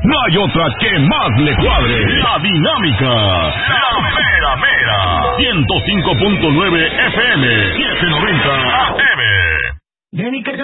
No hay otra que más le cuadre. La Dinámica. La Mera Mera. 105.9 FM. 790 AM.